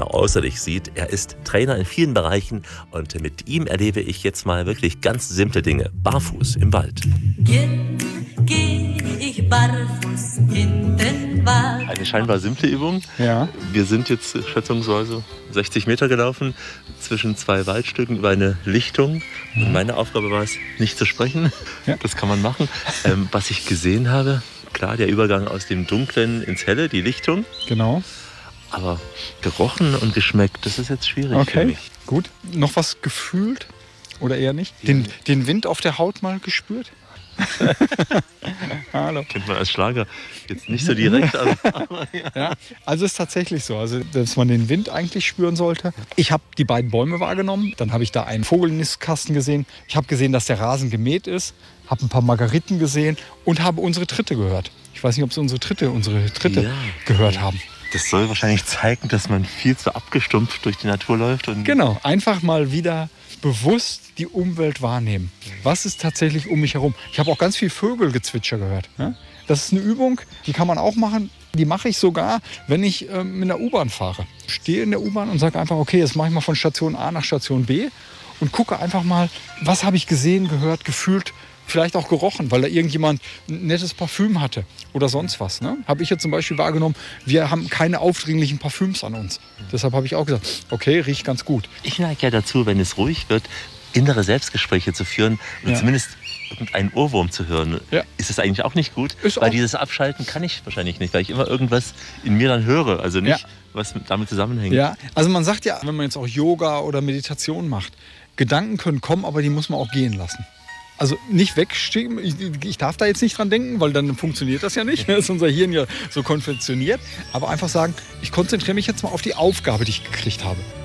immer äußerlich sieht. Er ist Trainer in vielen Bereichen und mit ihm erlebe ich jetzt mal wirklich ganz simple Dinge. Barfuß im Wald. Geh ich barfuß in den Wald. Eine scheinbar simple Übung. Ja. Wir sind jetzt schätzungsweise 60 Meter gelaufen, zwischen zwei Waldstücken über eine Lichtung. Und meine Aufgabe war es, nicht zu sprechen. Ja. Das kann man machen. Was ich gesehen habe, klar, der Übergang aus dem Dunklen ins Helle, die Lichtung. Genau. Aber gerochen und geschmeckt, das ist jetzt schwierig für Okay, mich. gut. Noch was gefühlt oder eher nicht? Den Wind auf der Haut mal gespürt? Hallo. Kennt man als Schlager jetzt nicht so direkt, aber ja. Ja, also es ist tatsächlich so, also dass man den Wind eigentlich spüren sollte. Ich habe die beiden Bäume wahrgenommen, dann habe ich da einen Vogelnistkasten gesehen. Ich habe gesehen, dass der Rasen gemäht ist, habe ein paar Margeriten gesehen und habe unsere Tritte gehört. Ich weiß nicht, ob Sie unsere Tritte Ja. gehört haben. Das soll wahrscheinlich zeigen, dass man viel zu abgestumpft durch die Natur läuft. Und Genau, einfach mal wieder bewusst die Umwelt wahrnehmen. Was ist tatsächlich um mich herum? Ich habe auch ganz viel Vögelgezwitscher gehört. Ja? Das ist eine Übung, die kann man auch machen. Die mache ich sogar, wenn ich mit einer U-Bahn fahre. Ich stehe in der U-Bahn und sage einfach, okay, jetzt mache ich mal von Station A nach Station B und gucke einfach mal, was habe ich gesehen, gehört, gefühlt, vielleicht auch gerochen, weil da irgendjemand ein nettes Parfüm hatte oder sonst was. Ne? Habe ich jetzt zum Beispiel wahrgenommen, wir haben keine aufdringlichen Parfüms an uns. Deshalb habe ich auch gesagt, okay, riecht ganz gut. Ich neige ja dazu, wenn es ruhig wird, innere Selbstgespräche zu führen oder zumindest irgendeinen Ohrwurm zu hören. Ja. Ist das eigentlich auch nicht gut? Ist weil auch- dieses Abschalten kann ich wahrscheinlich nicht, weil ich immer irgendwas in mir dann höre. Also nicht, was damit zusammenhängt. Ja, also man sagt ja, wenn man jetzt auch Yoga oder Meditation macht, Gedanken können kommen, aber die muss man auch gehen lassen. Also nicht wegschieben, ich darf da jetzt nicht dran denken, weil dann funktioniert das ja nicht. Da ist unser Hirn ja so konfektioniert. Aber einfach sagen, ich konzentriere mich jetzt mal auf die Aufgabe, die ich gekriegt habe.